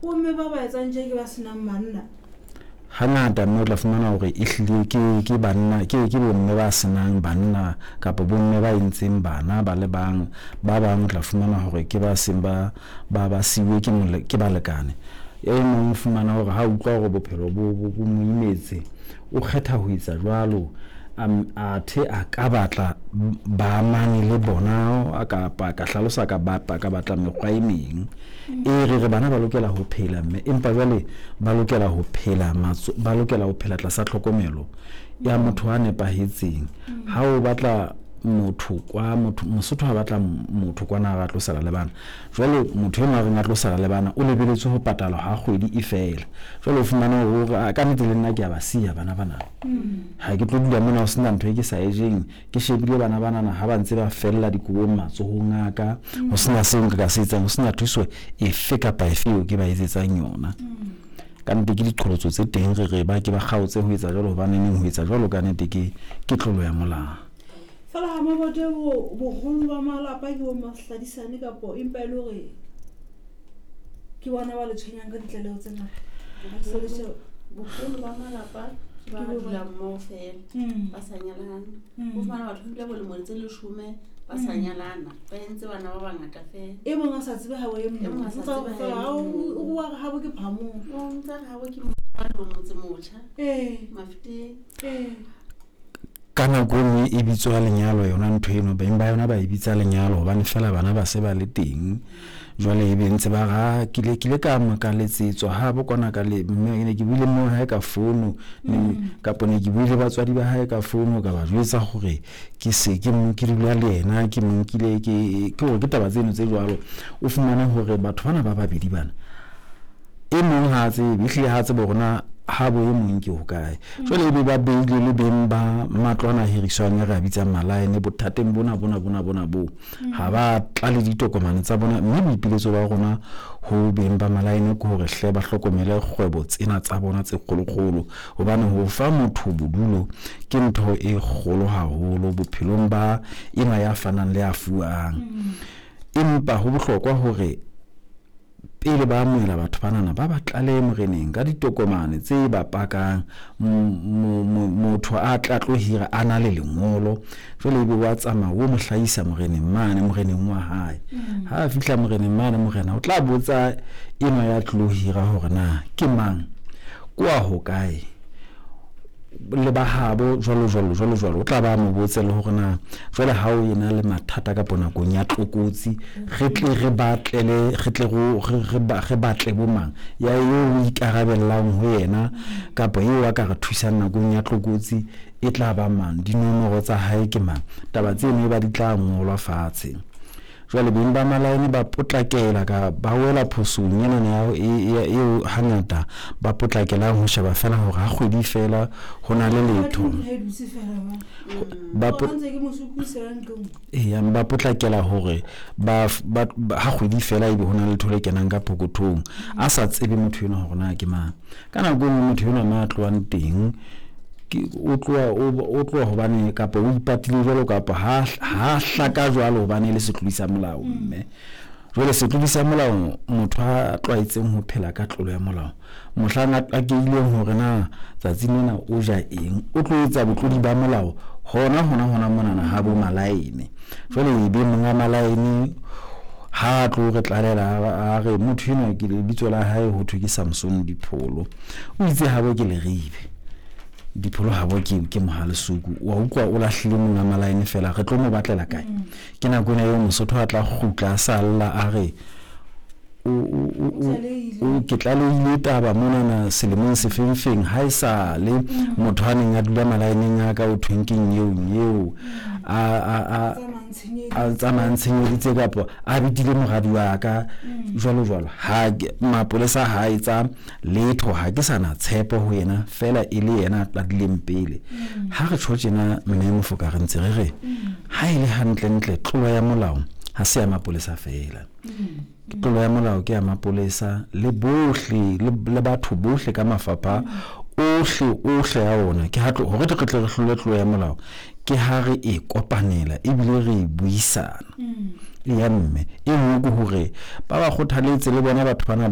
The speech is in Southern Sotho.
me ba etsang je ke ba senang manna hangata mme o tla fumana hore ehlile ke banna ke bomme ba senang banna kapa bomme ba entseng bana ba le bang o tla fumana hore ke ba seng ba siwe ke balekane mong o fumana hore ha utlwa hore bophelo bo mo imetse o kgetha ho etsa jwalo a ka batla ba mane le bona a ka hlalosa ka batla mekgwa e meng re bana ba lokela ho phela mme empa jwale ba lokela ho phela tlasa tlhokomelo ya motho a nepahetseng ha o batla Mosotho ha batla motho kwana ga tlo sala le bana jwale motho ena re tlo sala le bana o lebeletse ho patala ha kgwedi e fela jwale o fumana hore ka nnete le nna ke a ba siya bana ha ke tlo dula mona o sena ntho e ke sa ejeng ke shebile bana ha ba ntse ba fella dikobong matsohong aka ho sena seo ka se etsang ho sena thuso efe kapa efe o ke ba etsetsang yona ka nnete ke diqholotso tse teng re ba ke ba kgaotse ho etsa jwalo hobane neng ho etsa jwalo ka nnete ke tlolo ya molao fela ha mabote boholo ba malapa ke bo mahladisane kapo empa e le hore ke bona ba le tshwenyang ka ditlaleho tse ngata boholo ba malapa ba dula mmoho fela ba sa nyalana o fumana batho ba bile mo tse 10 ba sa nyalana ba entse bana ba bangata fela e mong a sa tsebe ha o e mong o bua ha bo ke phamo o ntse ha bo ke mo motse motjha mafite ka nako e bitswa lenyalo yona ntho eno ba yona ba ibitsa lenyalo hobane fela bana ba se ba le teng jwale e bentse ba ga kile ka makaletsetswa ha bo kona ka le mme ke buile mo ha ka fono kapo ne ke buile batswadi ba ha ka fono ka ba jwetsa hore ke se ke mo ke dula le yena ke mo kile ke hore ke taba tseno tse jwalo o fumana hore batho bana ba babedi bana e mong ha tse bihle ha tse bona ha bo e mong ke ho kae jwale be ba beile le beng ba matlwana hiriswana ya ga bitsa malaene bothateng bona bo ha ba tla le ditokomane tsa bona mme boipiletso ba rona ho beng ba malaene ko hore hle ba hlokomele kgwebo tsena tsa bona tse kgolokgolo hobane ho fa motho bodulo ke ntho e kgolo haholo bophelong ba ena ya fanang le afuang empa ho bohlokwa hore pele ba amohela batho banana ba tlale moreneng ka ditokomane tse ba pakang motho a tla tlo hira ana le lengolo jwale be wa tsamaya o mo hlahisa moreneng wa hae ha fihla moreneng morena o tla botsa ena ya tlo hira hore na ke mang kwa ho kae le ba habo jwalo o tla ba mo botse le hore na jwale ha o ena le mathata ka ponakong ya tlokotsi re batle bo mang ya yo ikarabellang ho yena kapa yo a ka re thusang nakong ya tlokotsi e tla ba mang dinomoro tsa hae ke mang taba tseno ba di tla ngolwa fatshe jwale beng ba malaene ba potlakela ka ba wela phosong yana eo hangata ba potlakela ho sheba fela hore ha kgwedi fela hona le letho ba potlakela hore ba ha kgwedi fela ebe hona le thole kenang ka pokothong a sa tsebe motho yena hore na ke mang kana go motho yena ma tloang teng o tloa hobane kapa o ipatile jwalo kapa ha hlaka jwalo hobane le setlodisa molao mme jwale setlodisa molao motho a tlwaetseng ho phela ka tlolo ya molao mohlanga a keileng hore na tsatsi lena o ja eng o tlo etsa botlodi ba molao hona monana ha bo malaene jwale be monga malaene ha tlo re tlalela a re motho ena ke le bitso la hae ho thwe ke Samson Dipholo o itse ha bo ke le ribe Dipholo ha bo ke Mohalesuku wa utlwa o lahlile monga malaene fela re tlo mo batlela kae ke na gona yo Mosotho a tla khutla salla a re o ke tla le ile taba mona na selemong se fengfeng ha isa le motho a neng a dula malaeneng a ka o twinking yeo a tsamantshenyeditse kapo a bitile moradi wa ka jwalo ha mapolesa ha etsa letho ha ke sana tshepo ho yena fela ile yena a dileng pele ha re tshotjena mena mo foka re ntse re ha ile hantle tlolo ya molao ha se ya mapolesa fela tlolo ya molao ke ya mapolesa le bohle le batho bohle ka mafapha ohle ya ona ke hatlo hore re tle re hlole tlolo ya molao ke ha re e kopanela ebile re buisana ya mme e ngo hore ba ba kgothaletse le bona batho bana